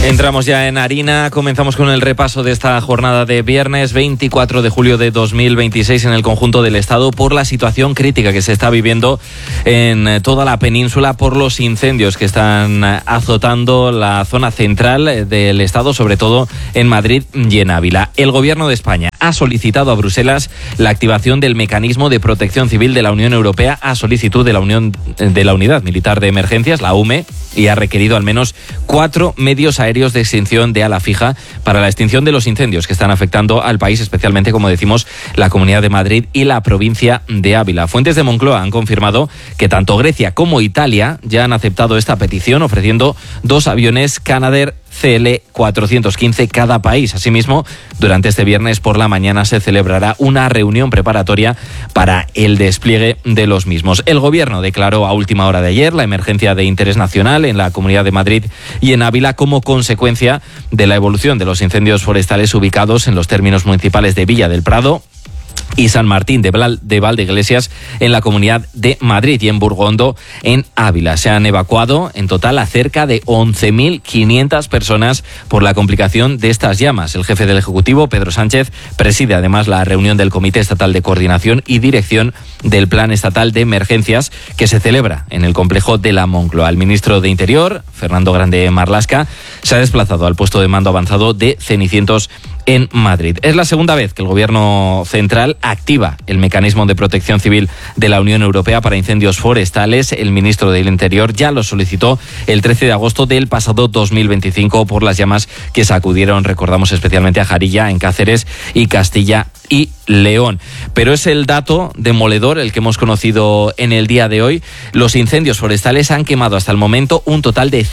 Entramos ya en harina, comenzamos con el repaso de esta jornada de viernes 24 de julio de 2026 en el conjunto del Estado por la situación crítica que se está viviendo en toda la península por los incendios que están azotando la zona central del Estado, sobre todo en Madrid y en Ávila. El Gobierno de España ha solicitado a Bruselas la activación del mecanismo de protección civil de la Unión Europea a solicitud de la Unidad Militar de Emergencias, la UME, y ha requerido al menos 4 medios aéreos de extinción de ala fija para la extinción de los incendios que están afectando al país, especialmente, como decimos, la Comunidad de Madrid y la provincia de Ávila. Fuentes de Moncloa han confirmado que tanto Grecia como Italia ya han aceptado esta petición, ofreciendo 2 aviones Canadair CL-415 cada país. Asimismo, durante este viernes por la mañana se celebrará una reunión preparatoria para el despliegue de los mismos. El Gobierno declaró a última hora de ayer la emergencia de interés nacional en la Comunidad de Madrid y en Ávila como consecuencia de la evolución de los incendios forestales ubicados en los términos municipales de Villa del Prado y San Martín de Valdeiglesias en la Comunidad de Madrid y en Burgondo en Ávila. Se han evacuado en total a cerca de 11.500 personas por la complicación de estas llamas. El jefe del Ejecutivo, Pedro Sánchez, preside además la reunión del Comité Estatal de Coordinación y Dirección del Plan Estatal de Emergencias que se celebra en el complejo de la Moncloa. El ministro de Interior, Fernando Grande Marlaska, se ha desplazado al puesto de mando avanzado de Cenicientos en Madrid. Es la segunda vez que el Gobierno central activa el mecanismo de protección civil de la Unión Europea para incendios forestales. El ministro del Interior ya lo solicitó el 13 de agosto del pasado 2025 por las llamas que sacudieron, recordamos, especialmente a Jarilla, en Cáceres y Castilla y León. Pero es el dato demoledor el que hemos conocido en el día de hoy. Los incendios forestales han quemado hasta el momento un total de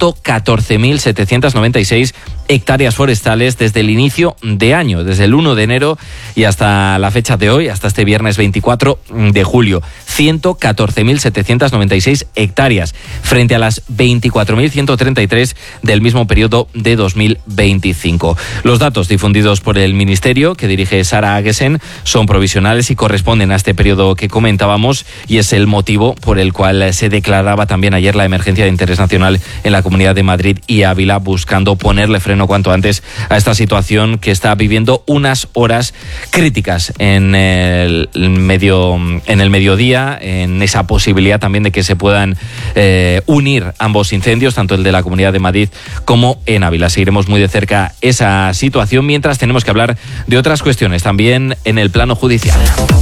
114.796 hectáreas forestales desde el inicio de año, desde el 1 de enero y hasta la fecha de hoy, hasta este viernes 24 de julio. 114.796 hectáreas frente a las 24.133 del mismo periodo de 2025. Los datos difundidos por el Ministerio que dirige Sara Aguesen son provisionales y corresponden a este periodo que comentábamos, y es el motivo por el cual se declaraba también ayer la emergencia de interés nacional en la Comunidad de Madrid y Ávila, buscando ponerle freno cuanto antes a esta situación que está viviendo unas horas críticas en el mediodía, en esa posibilidad también de que se puedan unir ambos incendios, tanto el de la Comunidad de Madrid como en Ávila. Seguiremos muy de cerca esa situación, mientras tenemos que hablar de otras cuestiones también en el plano judicial.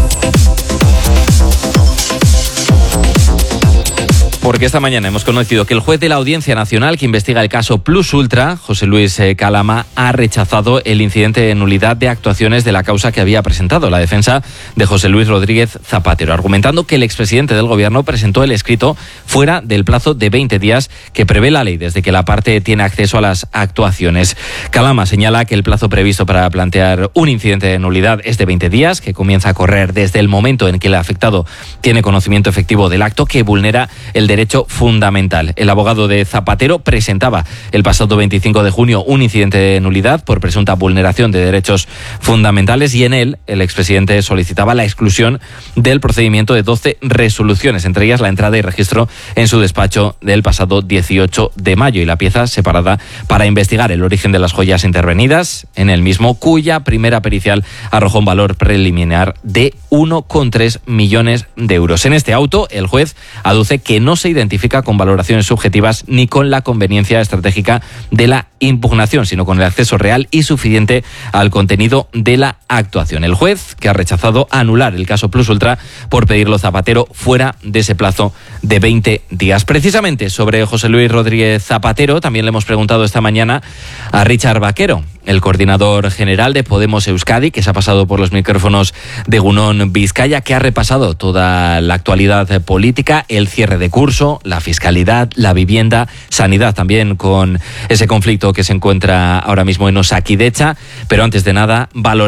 Porque esta mañana hemos conocido que el juez de la Audiencia Nacional que investiga el caso Plus Ultra, José Luis Calama, ha rechazado el incidente de nulidad de actuaciones de la causa que había presentado la defensa de José Luis Rodríguez Zapatero, argumentando que el expresidente del Gobierno presentó el escrito fuera del plazo de 20 días que prevé la ley desde que la parte tiene acceso a las actuaciones. Calama señala que el plazo previsto para plantear un incidente de nulidad es de 20 días, que comienza a correr desde el momento en que el afectado tiene conocimiento efectivo del acto que vulnera el derecho fundamental. El abogado de Zapatero presentaba el pasado 25 de junio un incidente de nulidad por presunta vulneración de derechos fundamentales, y en él el expresidente solicitaba la exclusión del procedimiento de 12 resoluciones, entre ellas la entrada y registro en su despacho del pasado 18 de mayo y la pieza separada para investigar el origen de las joyas intervenidas en el mismo, cuya primera pericial arrojó un valor preliminar de 1,3 millones de euros. En este auto, el juez aduce que no se identifica con valoraciones subjetivas ni con la conveniencia estratégica de la impugnación, sino con el acceso real y suficiente al contenido de la actuación. El juez, que ha rechazado anular el caso Plus Ultra por pedirlo Zapatero fuera de ese plazo de 20 días. Precisamente sobre José Luis Rodríguez Zapatero también le hemos preguntado esta mañana a Richard Vaquero, el coordinador general de Podemos Euskadi, que se ha pasado por los micrófonos de Gunón Vizcaya, que ha repasado toda la actualidad política, el cierre de curso, la fiscalidad, la vivienda, sanidad también, con ese conflicto que se encuentra ahora mismo en Osakidetza, pero antes de nada valoraba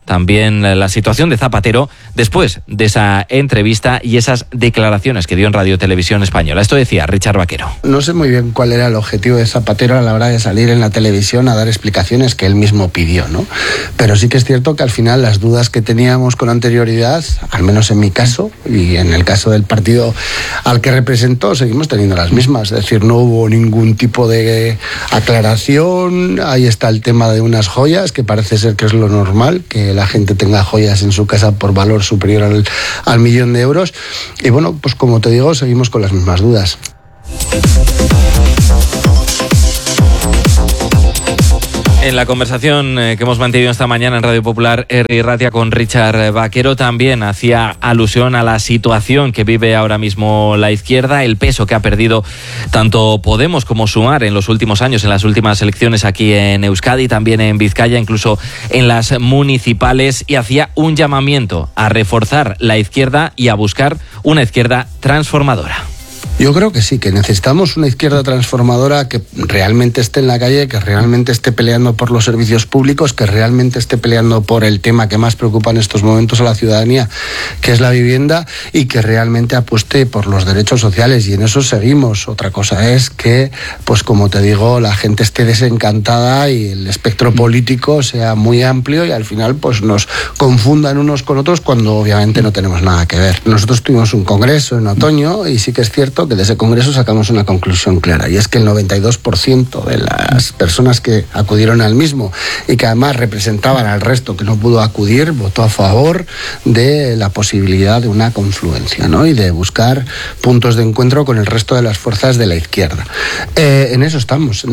también la situación de Zapatero después de esa entrevista y esas declaraciones que dio en Radio Televisión Española. Esto decía Richard Vaquero. No sé muy bien cuál era el objetivo de Zapatero a la hora de salir en la televisión a dar explicaciones que él mismo pidió, ¿no? Pero sí que es cierto que al final las dudas que teníamos con anterioridad, al menos en mi caso y en el caso del partido al que representó, seguimos teniendo las mismas. Es decir, no hubo ningún tipo de aclaración. Ahí está el tema de unas joyas, que parece ser que es lo normal, que la gente tenga joyas en su casa por valor superior al 1.000.000 de euros. Y bueno, pues como te digo, seguimos con las mismas dudas. En la conversación que hemos mantenido esta mañana en Radio Popular, Herri Ratia, con Richard Vaquero, también hacía alusión a la situación que vive ahora mismo la izquierda, el peso que ha perdido tanto Podemos como Sumar en los últimos años, en las últimas elecciones aquí en Euskadi, también en Vizcaya, incluso en las municipales, y hacía un llamamiento a reforzar la izquierda y a buscar una izquierda transformadora. Yo creo que sí, que necesitamos una izquierda transformadora que realmente esté en la calle, que realmente esté peleando por los servicios públicos, que realmente esté peleando por el tema que más preocupa en estos momentos a la ciudadanía, que es la vivienda, y que realmente apueste por los derechos sociales, y en eso seguimos. Otra cosa es que, pues como te digo, la gente esté desencantada y el espectro político sea muy amplio y al final pues nos confundan unos con otros cuando obviamente no tenemos nada que ver. Nosotros tuvimos un congreso en otoño y sí que es cierto que de ese congreso sacamos una conclusión clara, y es que el 92% de las personas que acudieron al mismo y que además representaban al resto que no pudo acudir, votó a favor de la posibilidad de una confluencia, ¿no? Y de buscar puntos de encuentro con el resto de las fuerzas de la izquierda. En eso estamos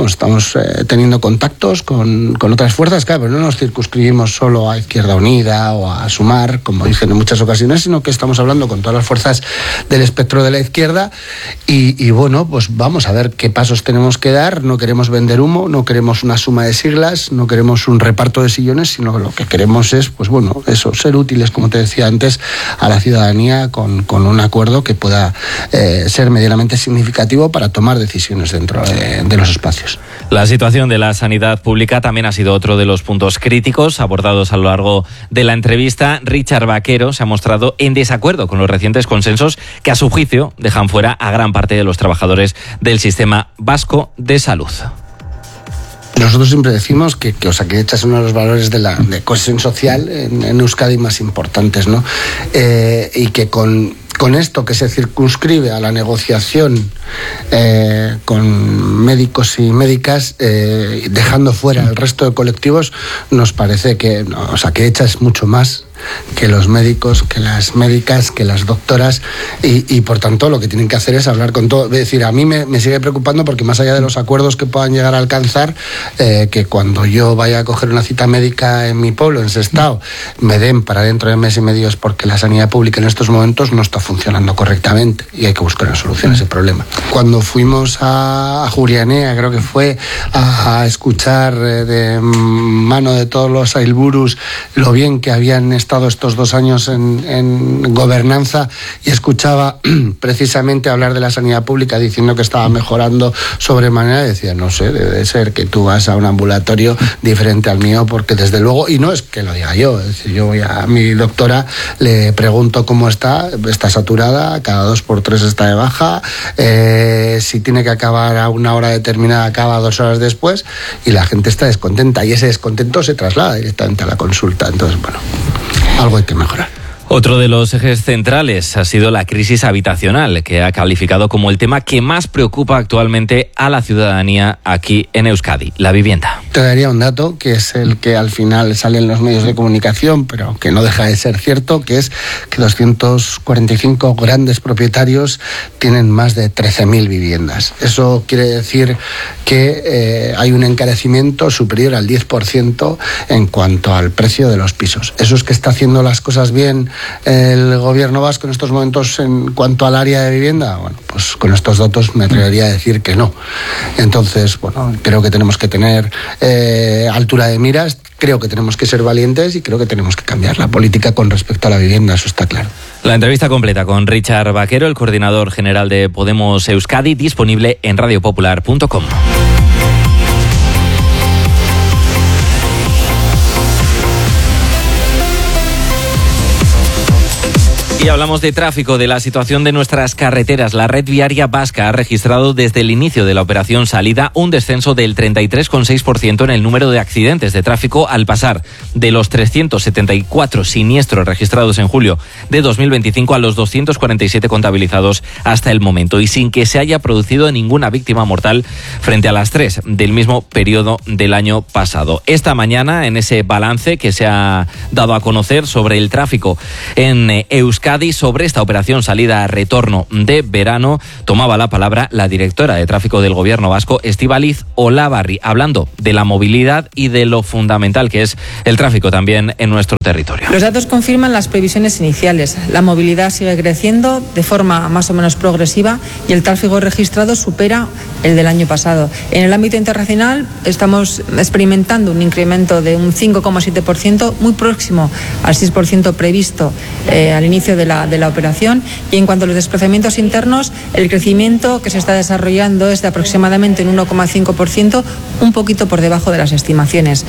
teniendo contactos con otras fuerzas, claro, pero no nos circunscribimos solo a Izquierda Unida o a Sumar, como dicen en muchas ocasiones, sino que estamos hablando con todas las fuerzas del espectro de la izquierda. Y bueno, pues vamos a ver qué pasos tenemos que dar. No queremos vender humo, no queremos una suma de siglas, no queremos un reparto de sillones, sino que lo que queremos es, pues bueno, eso, ser útiles, como te decía antes, a la ciudadanía con un acuerdo que pueda ser medianamente significativo para tomar decisiones dentro de los espacios. La situación de la sanidad pública también ha sido otro de los puntos críticos abordados a lo largo de la entrevista. Richard Vaquero se ha mostrado en desacuerdo con los recientes consensos que, a su juicio, dejan fuera a gran parte de los trabajadores del sistema vasco de salud. Nosotros siempre decimos que Osakidetza es uno de los valores de cohesión social en Euskadi más importantes, ¿no? Y que con esto que se circunscribe a la negociación con médicos y médicas, dejando fuera el resto de colectivos, nos parece que Osakidetza es mucho más que los médicos, que las médicas, que las doctoras, y por tanto lo que tienen que hacer es hablar con todo. Es decir, a mí me sigue preocupando porque más allá de los acuerdos que puedan llegar a alcanzar, que cuando yo vaya a coger una cita médica en mi pueblo, en Sestao, me den para dentro de mes y medio, es porque la sanidad pública en estos momentos no está funcionando correctamente y hay que buscar una solución a ese problema. Cuando fuimos a Jurianea, creo que fue a escuchar de mano de todos los ailburus lo bien que habían estado estos 2 años en gobernanza, y escuchaba precisamente hablar de la sanidad pública diciendo que estaba mejorando sobremanera, y decía, no sé, debe ser que tú vas a un ambulatorio diferente al mío, porque desde luego, y no es que lo diga yo, es decir, yo voy a mi doctora, le pregunto cómo está saturada, cada 2 por 3 está de baja, si tiene que acabar a una hora determinada, acaba 2 horas después, y la gente está descontenta, y ese descontento se traslada directamente a la consulta. Entonces, bueno, algo hay que mejorar. Otro de los ejes centrales ha sido la crisis habitacional, que ha calificado como el tema que más preocupa actualmente a la ciudadanía aquí en Euskadi, la vivienda. Te daría un dato, que es el que al final sale en los medios de comunicación, pero que no deja de ser cierto, que es que 245 grandes propietarios tienen más de 13.000 viviendas. Eso quiere decir que hay un encarecimiento superior al 10% en cuanto al precio de los pisos. ¿Eso es que está haciendo las cosas bien el gobierno vasco en estos momentos en cuanto al área de vivienda? Bueno, pues con estos datos me atrevería a decir que no. Entonces, bueno, creo que tenemos que tener altura de miras, creo que tenemos que ser valientes y creo que tenemos que cambiar la política con respecto a la vivienda, eso está claro. La entrevista completa con Richard Vaquero, el coordinador general de Podemos Euskadi, disponible en radiopopular.com. Y hablamos de tráfico, de la situación de nuestras carreteras. La red viaria vasca ha registrado desde el inicio de la operación Salida un descenso del 33,6% en el número de accidentes de tráfico, al pasar de los 374 siniestros registrados en julio de 2025 a los 247 contabilizados hasta el momento, y sin que se haya producido ninguna víctima mortal frente a las 3 del mismo periodo del año pasado. Esta mañana, en ese balance que se ha dado a conocer sobre el tráfico en Euskadi, sobre esta operación Salida-Retorno de verano, tomaba la palabra la directora de tráfico del Gobierno vasco, Estíbaliz Olabarri, hablando de la movilidad y de lo fundamental que es el tráfico también en nuestro territorio. Los datos confirman las previsiones iniciales. La movilidad sigue creciendo de forma más o menos progresiva y el tráfico registrado supera el del año pasado. En el ámbito internacional estamos experimentando un incremento de un 5,7%, muy próximo al 6% previsto al inicio de la operación, y en cuanto a los desplazamientos internos, el crecimiento que se está desarrollando es de aproximadamente un 1,5%, un poquito por debajo de las estimaciones.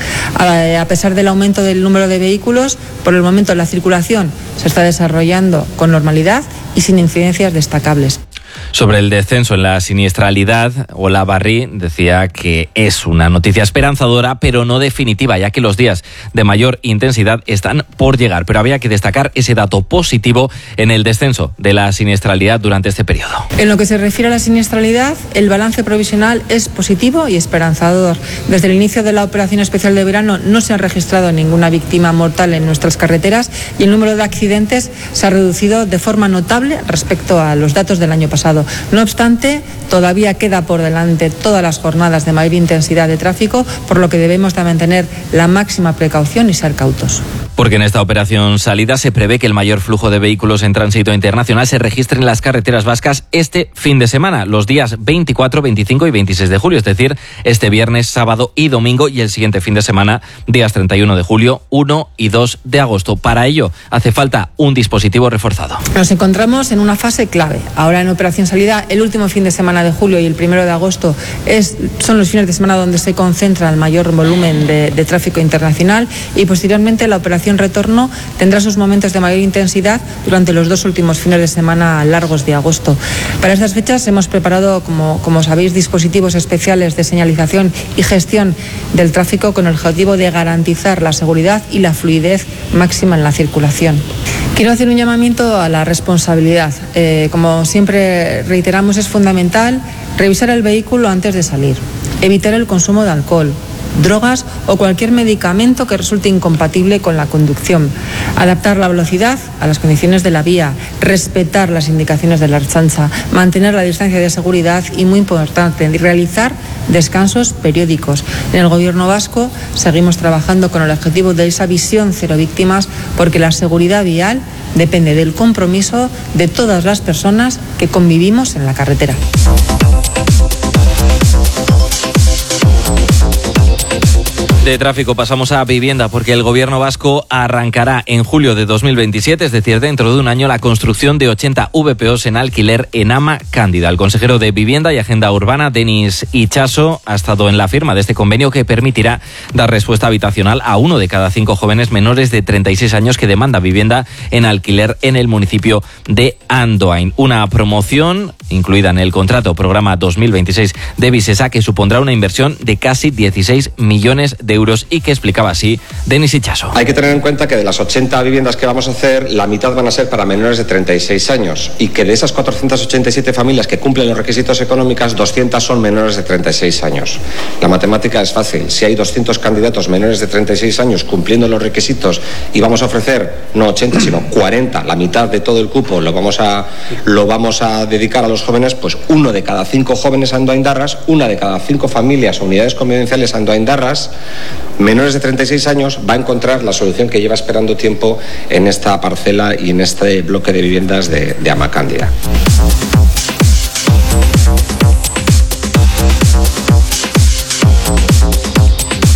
A pesar del aumento del número de vehículos, por el momento la circulación se está desarrollando con normalidad y sin incidencias destacables. Sobre el descenso en la siniestralidad, Olabarri decía que es una noticia esperanzadora, pero no definitiva, ya que los días de mayor intensidad están por llegar. Pero había que destacar ese dato positivo en el descenso de la siniestralidad durante este periodo. En lo que se refiere a la siniestralidad, el balance provisional es positivo y esperanzador. Desde el inicio de la operación especial de verano no se ha registrado ninguna víctima mortal en nuestras carreteras y el número de accidentes se ha reducido de forma notable respecto a los datos del año pasado. No obstante, todavía queda por delante todas las jornadas de mayor intensidad de tráfico, por lo que debemos de mantener la máxima precaución y ser cautos. Porque en esta operación Salida se prevé que el mayor flujo de vehículos en tránsito internacional se registre en las carreteras vascas este fin de semana, los días 24, 25 y 26 de julio, es decir, este viernes, sábado y domingo, y el siguiente fin de semana, días 31 de julio, 1 y 2 de agosto. Para ello hace falta un dispositivo reforzado. Nos encontramos en una fase clave. Ahora en operación Salida, el último fin de semana de julio y el 1 de agosto son los fines de semana donde se concentra el mayor volumen de tráfico internacional, y posteriormente la operación Retorno tendrá sus momentos de mayor intensidad durante los 2 últimos fines de semana largos de agosto. Para estas fechas hemos preparado, como sabéis, dispositivos especiales de señalización y gestión del tráfico con el objetivo de garantizar la seguridad y la fluidez máxima en la circulación. Quiero hacer un llamamiento a la responsabilidad. Como siempre reiteramos, es fundamental revisar el vehículo antes de salir, evitar el consumo de alcohol, drogas o cualquier medicamento que resulte incompatible con la conducción, adaptar la velocidad a las condiciones de la vía, respetar las indicaciones de la Ertzaintza, mantener la distancia de seguridad y, muy importante, realizar descansos periódicos. En el Gobierno vasco seguimos trabajando con el objetivo de esa visión cero víctimas, porque la seguridad vial depende del compromiso de todas las personas que convivimos en la carretera. De tráfico pasamos a vivienda, porque el Gobierno vasco arrancará en julio de 2027, es decir, dentro de un año, la construcción de 80 VPOs en alquiler en Ama Cándida. El consejero de Vivienda y Agenda Urbana, Denis Itxaso, ha estado en la firma de este convenio que permitirá dar respuesta habitacional a 1 de cada 5 jóvenes menores de 36 años que demanda vivienda en alquiler en el municipio de Andoain. Una promoción incluida en el contrato programa 2026 de Visesa, que supondrá una inversión de casi 16 millones de euros, y que explicaba así Denis Itxaso. Hay que tener en cuenta que de las 80 viviendas que vamos a hacer, la mitad van a ser para menores de 36 años, y que de esas 487 familias que cumplen los requisitos económicos, 200 son menores de 36 años. La matemática es fácil. Si hay 200 candidatos menores de 36 años cumpliendo los requisitos y vamos a ofrecer no 80 sino 40, la mitad de todo el cupo lo vamos a dedicar a los jóvenes, pues 1 de cada 5 jóvenes andoaindarras, 1 de cada 5 familias o unidades convivenciales andoaindarras menores de 36 años va a encontrar la solución que lleva esperando tiempo en esta parcela y en este bloque de viviendas de Ama Cándida.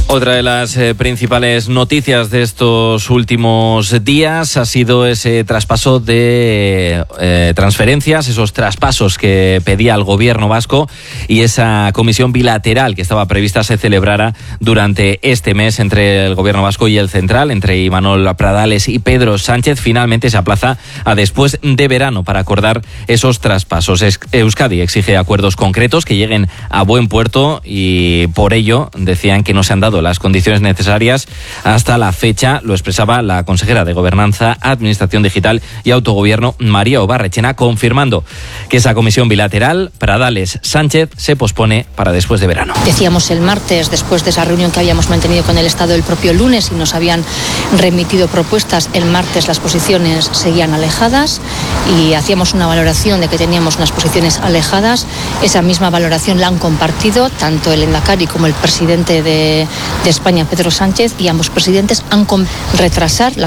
Otra de las principales noticias de estos últimos días ha sido ese traspaso de transferencias, esos traspasos que pedía el gobierno vasco y esa comisión bilateral que estaba prevista se celebrara durante este mes entre el gobierno vasco y el central, entre Imanol Pradales y Pedro Sánchez. Finalmente se aplaza a después de verano para acordar esos traspasos. Euskadi exige acuerdos concretos que lleguen a buen puerto y por ello decían que no se han dado las condiciones necesarias hasta la fecha. Lo expresaba la consejera de Gobernanza, Administración Digital y Autogobierno, María Obarrechena, confirmando que esa comisión bilateral Pradales-Sánchez se pospone para después de verano. Decíamos el martes, después de esa reunión que habíamos mantenido con el Estado el propio lunes y nos habían remitido propuestas, el martes las posiciones seguían alejadas y hacíamos una valoración de que teníamos unas posiciones alejadas. Esa misma valoración la han compartido tanto el Endacari como el presidente de España, Pedro Sánchez, y ambos presidentes han retrasar la